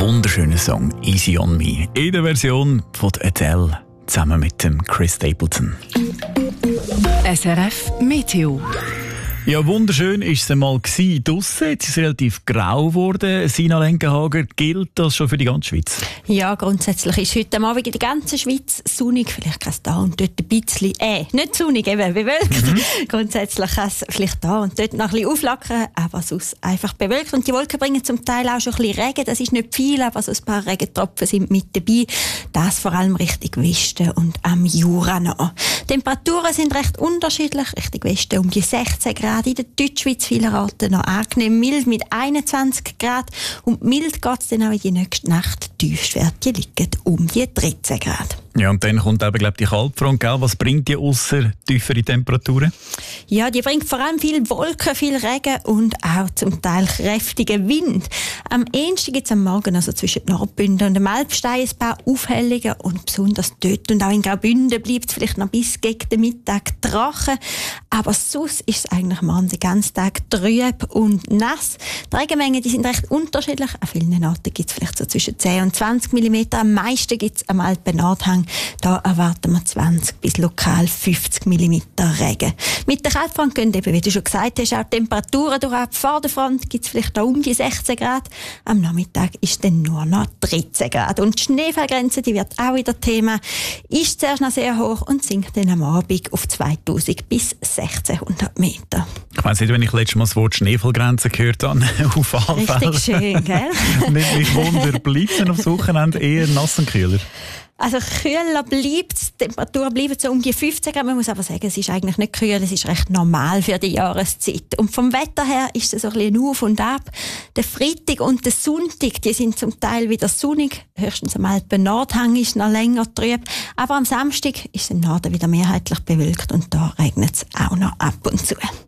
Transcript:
wunderschöner Song «Easy on Me» in der Version von Adele zusammen mit dem Chris Stapleton. SRF Meteo. Ja, wunderschön war es einmal draussen. Jetzt ist es relativ grau geworden. Sina Lenkenhager, gilt das schon für die ganze Schweiz? Ja, grundsätzlich ist heute Abend in der ganzen Schweiz sonnig, vielleicht kann es da und dort ein bisschen, nicht sonnig, eben bewölkt. Grundsätzlich kann es vielleicht da und dort noch ein bisschen auflockern, aber sonst einfach bewölkt. Und die Wolken bringen zum Teil auch schon ein bisschen Regen, das ist nicht viel, aber so ein paar Regentropfen sind mit dabei. Das vor allem Richtung Westen und am Jura noch. Die Temperaturen sind recht unterschiedlich, Richtung Westen um die 16 Grad. In der Deutschschweiz vielerorts noch angenehm mild mit 21 Grad. Und mild geht es dann auch in die nächste Nacht. Die Tiefstwerte liegen um die 13 Grad. Ja, und dann kommt eben, die Kaltfront, gell? Was bringt die ausser tiefere Temperaturen? Ja, die bringt vor allem viel Wolken, viel Regen und auch zum Teil kräftigen Wind. Am ehesten gibt es am Morgen also zwischen Nordbünden und dem Alpstein ein paar Aufhellungen und besonders dort und auch in Graubünden bleibt es vielleicht noch bis gegen den Mittag trocken. Aber sonst ist es eigentlich morgen den ganzen Tag trüb und nass. Die Regenmengen die sind recht unterschiedlich. An vielen Orten gibt es vielleicht so zwischen 10 und 20 mm. Am meisten gibt es am Alpen-Nordhang. Da erwarten wir 20 bis lokal 50 mm Regen. Mit der Kaltfront gehen eben, wie du schon gesagt hast, auch die Temperaturen durch. Vor der Front gibt es vielleicht noch um die 16 Grad. Am Nachmittag ist dann nur noch 13 Grad. Und die Schneefallgrenze, die wird auch wieder Thema, ist zuerst noch sehr hoch und sinkt dann am Abend auf 2000 bis 1600 Meter. Ich weiss nicht, wenn ich letztes Mal das Wort Schneefallgrenze gehört habe, auf alle Fälle. Richtig schön, gell? Nicht Wunder, bleibt es aufs Wochenende eher nass und kühler? Also kühler bleibt es, die Temperaturen bleiben so um die 15 Grad. Man muss aber sagen, es ist eigentlich nicht kühl, es ist recht normal für die Jahreszeit. Und vom Wetter her ist es so ein bisschen auf und ab. Der Freitag und der Sonntag, die sind zum Teil wieder sonnig. Höchstens am Alpen-Nordhang ist noch länger trüb. Aber am Samstag ist es im Norden wieder mehrheitlich bewölkt und da regnet es auch noch ab und zu.